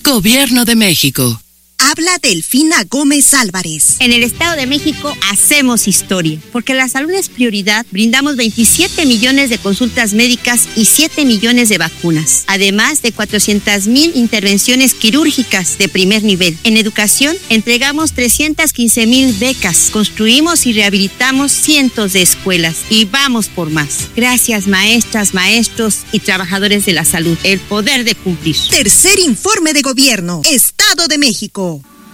Gobierno de México. Habla Delfina Gómez Álvarez. En el Estado de México hacemos historia, porque la salud es prioridad. Brindamos 27 millones de consultas médicas y 7 millones de vacunas, además de 400,000 intervenciones quirúrgicas de primer nivel. En educación, entregamos 315,000 becas, construimos y rehabilitamos cientos de escuelas y vamos por más. Gracias, maestras, maestros y trabajadores de la salud. El poder de cumplir. Tercer informe de gobierno, Estado de México.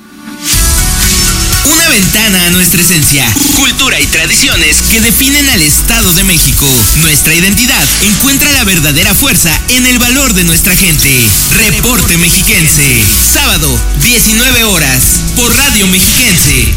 Una ventana a nuestra esencia, cultura y tradiciones que definen al Estado de México. Nuestra identidad encuentra la verdadera fuerza en el valor de nuestra gente. Reporte Mexiquense, sábado, 19 horas, por Radio Mexiquense.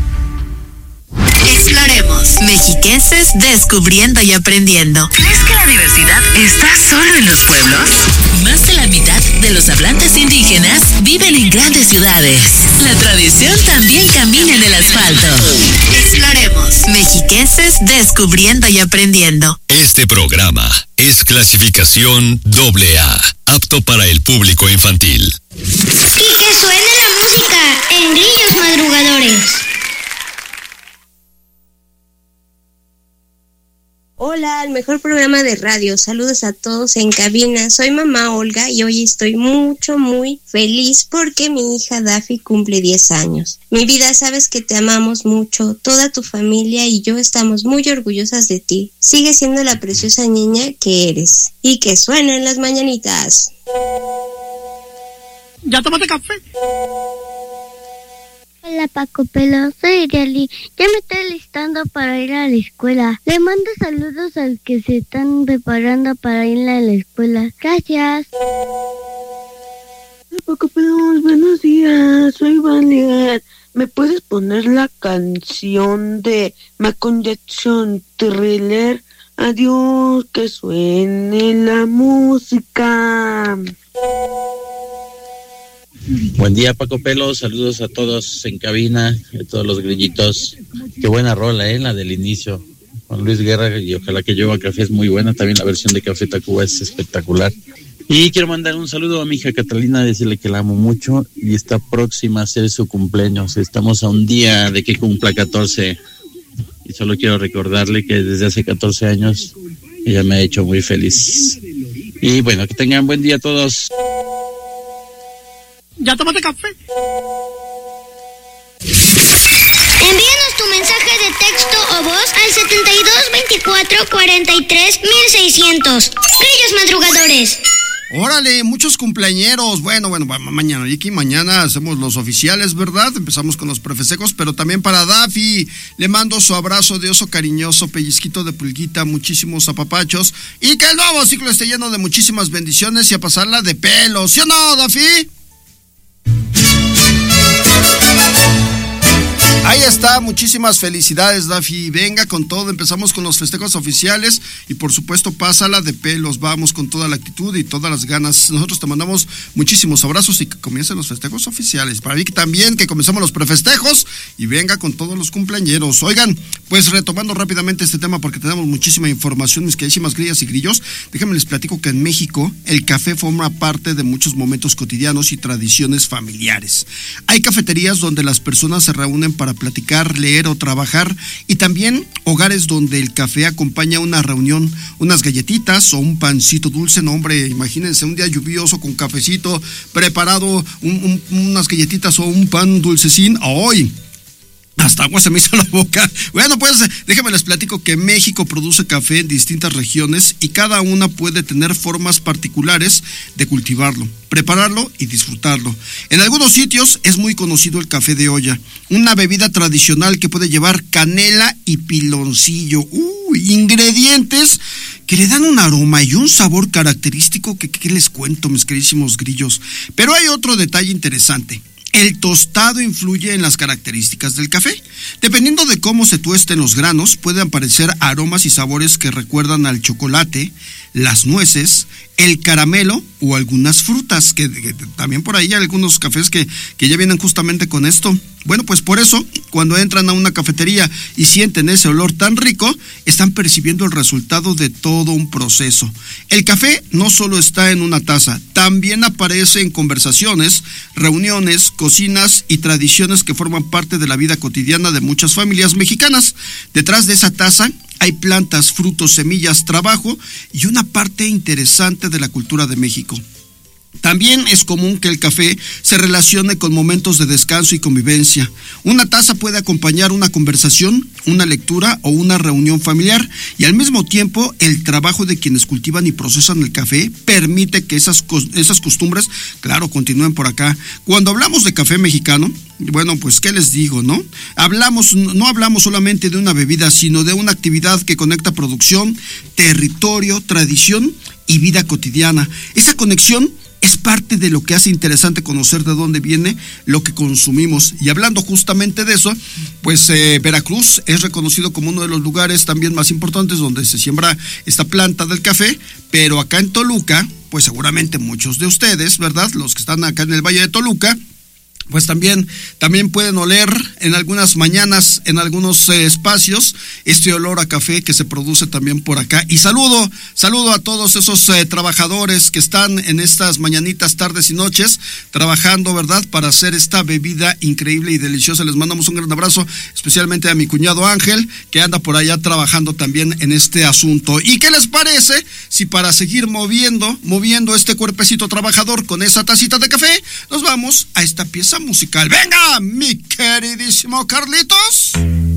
Exploremos, mexiquenses descubriendo y aprendiendo. ¿Crees que la diversidad está solo en los pueblos? Más de la mitad de los hablantes indígenas viven en grandes ciudades. La tradición también camina en el asfalto. Exploremos, mexiquenses descubriendo y aprendiendo. Este programa es clasificación AA, apto para el público infantil. Y que suene la música en Grillos Madrugadores. Hola, el mejor programa de radio. Saludos a todos en cabina. Soy mamá Olga y hoy estoy muy feliz porque mi hija Dafi cumple 10 años. Mi vida, sabes que te amamos mucho. Toda tu familia y yo estamos muy orgullosas de ti. Sigue siendo la preciosa niña que eres. Y que suenen las mañanitas. ¿Ya tomaste café? Hola Paco Pelo, soy Iriali. Ya me estoy listando para ir a la escuela. Le mando saludos al que se están preparando para ir a la escuela. Gracias. Hola Paco Pelo, buenos días. Soy Valier. ¿Me puedes poner la canción de Michael Jackson, Thriller? Adiós, que suene la música. Buen día, Paco Pelo, saludos a todos en cabina, a todos los grillitos. Qué buena rola, la del inicio, con Luis Guerra, y ojalá que Lleva Café es muy buena, también la versión de Café Tacuba es espectacular. Y quiero mandar un saludo a mi hija Catalina, decirle que la amo mucho y está próxima a ser su cumpleaños. Estamos a un día de que cumpla 14 y solo quiero recordarle que desde hace 14 años ella me ha hecho muy feliz. Y bueno, que tengan buen día todos. ¿Ya tomaste café? Envíanos tu mensaje de texto o voz al 7224-43-1600. Grillos Madrugadores. Órale, muchos cumpleañeros. Bueno, mañana, Vicky, mañana hacemos los oficiales, ¿verdad? Empezamos con los prefestejos, pero también para Dafi. Le mando su abrazo de oso cariñoso, pellizquito de pulguita, muchísimos apapachos. Y que el nuevo ciclo esté lleno de muchísimas bendiciones y a pasarla de pelo. ¿Sí o no, Dafi? Ahí está, muchísimas felicidades, Dafi. Venga con todo, empezamos con los festejos oficiales y por supuesto pásala de pelos, vamos con toda la actitud y todas las ganas. Nosotros te mandamos muchísimos abrazos y que comiencen los festejos oficiales. Para Vicky también, que comencemos los prefestejos y venga con todos los cumpleañeros. Oigan, pues retomando rápidamente este tema porque tenemos muchísima información, mis queridísimas grillas y grillos, déjenme les platico que en México el café forma parte de muchos momentos cotidianos y tradiciones familiares. Hay cafeterías donde las personas se reúnen para platicar, leer o trabajar, y también hogares donde el café acompaña una reunión, unas galletitas o un pancito dulce. No, hombre, imagínense un día lluvioso con cafecito preparado, unas galletitas o un pan dulcecín. ¡Ay! Hasta agua se me hizo la boca. Bueno, pues déjenme les platico que México produce café en distintas regiones y cada una puede tener formas particulares de cultivarlo, prepararlo y disfrutarlo. En algunos sitios es muy conocido el café de olla, una bebida tradicional que puede llevar canela y piloncillo. Ingredientes que le dan un aroma y un sabor característico que les cuento, mis queridísimos grillos. Pero hay otro detalle interesante. El tostado influye en las características del café. Dependiendo de cómo se tuesten los granos, pueden aparecer aromas y sabores que recuerdan al chocolate, las nueces, el caramelo o algunas frutas, que también por ahí hay algunos cafés que ya vienen justamente con esto. Bueno, pues por eso, cuando entran a una cafetería y sienten ese olor tan rico, están percibiendo el resultado de todo un proceso. El café no solo está en una taza, también aparece en conversaciones, reuniones, cocinas y tradiciones que forman parte de la vida cotidiana de muchas familias mexicanas. Detrás de esa taza hay plantas, frutos, semillas, trabajo y una parte interesante de la cultura de México. También es común que el café se relacione con momentos de descanso y convivencia. Una taza puede acompañar una conversación, una lectura o una reunión familiar, y al mismo tiempo el trabajo de quienes cultivan y procesan el café permite que esas costumbres, claro, continúen por acá. Cuando hablamos de café mexicano, bueno, pues qué les digo, ¿no? No hablamos solamente de una bebida, sino de una actividad que conecta producción, territorio, tradición y vida cotidiana. Esa conexión es parte de lo que hace interesante conocer de dónde viene lo que consumimos. Y hablando justamente de eso, pues Veracruz es reconocido como uno de los lugares también más importantes donde se siembra esta planta del café, pero acá en Toluca, pues seguramente muchos de ustedes, ¿verdad? Los que están acá en el Valle de Toluca, pues también pueden oler en algunas mañanas, en algunos espacios, este olor a café que se produce también por acá. Y saludo a todos esos trabajadores que están en estas mañanitas, tardes y noches, trabajando, ¿verdad?, para hacer esta bebida increíble y deliciosa. Les mandamos un gran abrazo, especialmente a mi cuñado Ángel, que anda por allá trabajando también en este asunto. ¿Y qué les parece si para seguir moviendo este cuerpecito trabajador con esa tacita de café, nos vamos a esta pieza musical? ¡Venga, mi queridísimo Carlitos!